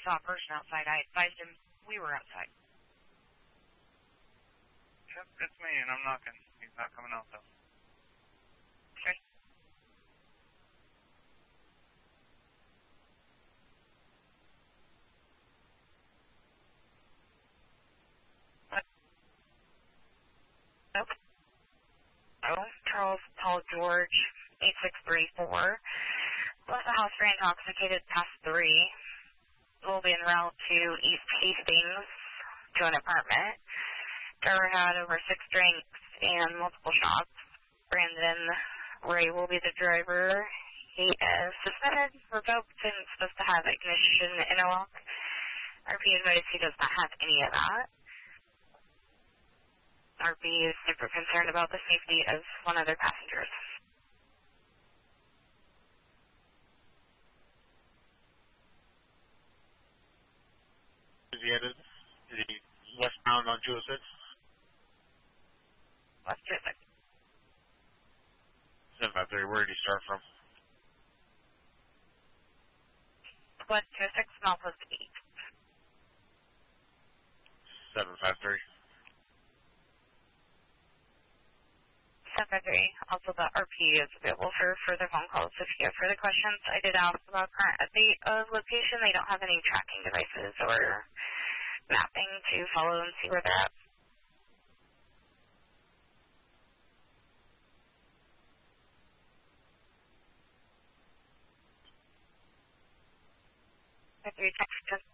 saw a person outside. I advised him we were outside. Yep, it's me, and I'm knocking. He's not coming out, though. Okay. Okay. Oh, Charles Paul George, 8634. Left the house very intoxicated past 3. Will be en route to East Hastings to an apartment. Driver had over 6 drinks and multiple shots. Brandon Ray will be the driver. He is suspended, revoked, and supposed to have ignition interlock. RP advised he does not have any of that. RP is super concerned about the safety of one of their passengers. Is he westbound on 206? West 206. 753, where did he start from? West 206, Northwest 8. 753. 753. Also, the RP is available for further phone calls if you have further questions. I did ask about current update of location. They don't have any tracking devices or mapping to follow and see where they're at. If you text